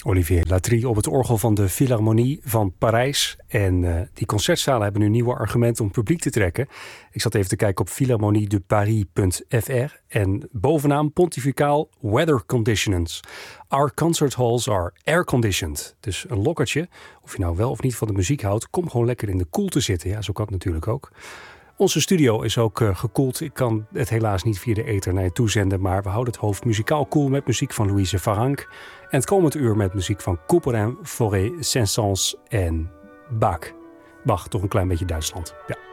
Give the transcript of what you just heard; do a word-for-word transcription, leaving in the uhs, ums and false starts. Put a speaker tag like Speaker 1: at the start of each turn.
Speaker 1: Olivier Latrie op het orgel van de Philharmonie van Parijs. En uh, die concertzalen hebben nu nieuwe argumenten om publiek te trekken. Ik zat even te kijken op philharmonie de paris punt f r. En bovenaan pontificaal weather conditions. Our concert halls are air-conditioned. Dus een lokkertje, of je nou wel of niet van de muziek houdt, kom gewoon lekker in de koelte zitten. Ja, zo kan het natuurlijk ook. Onze studio is ook uh, gekoeld. Ik kan het helaas niet via de ether naar je toezenden, maar we houden het hoofd muzikaal koel met muziek van Louise Farranc. En het komend uur met muziek van Couperin, Fauré, Saint-Saëns en Bach. Bach, toch een klein beetje Duitsland. Ja.